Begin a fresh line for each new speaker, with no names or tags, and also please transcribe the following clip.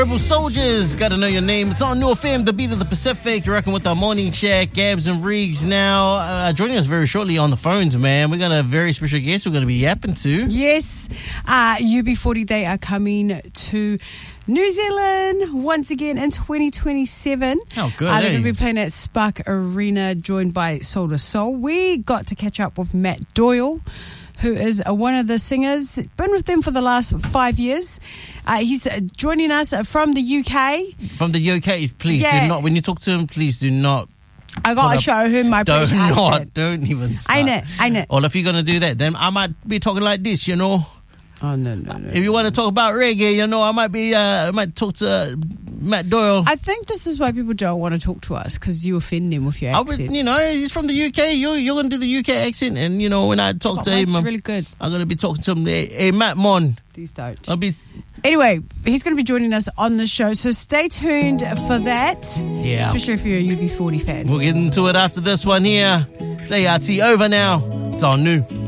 Rebel Soldiers, gotta know your name. It's on New FM, the beat of the Pacific. You're rocking with our morning check, Gabs and Riggs now. Joining us very shortly on the phones, man. We got a very special guest we're going to be yapping to.
Yes, UB40, they are coming to New Zealand once again in 2027.
Oh, good.
They're going to be playing at Spark Arena, joined by Soul to Soul. We got to catch up with Matt Doyle, who is one of the singers, been with them for the last 5 years. He's joining us from the UK.
From the UK, please do not, when you talk to him, please do not.
I got to show him my British accent.
Don't even start.
Ain't it?
Well, if you're going to do that, then I might be talking like this, you know.
Oh, no.
If you want to talk about reggae, you know, I might talk to Matt Doyle.
I think this is why people don't want to talk to us, because you offend them with your accent.
You know, he's from the UK. You're going to do the UK accent, and you know, when I talk to him,
really good.
I'm going to be talking to him. Hey, Matt Mon.
Please don't.
Anyway,
he's going to be joining us on the show, so stay tuned for that.
Yeah,
especially if you're a UB40 fan.
We'll get into it after this one here. It's ART over now. It's on New.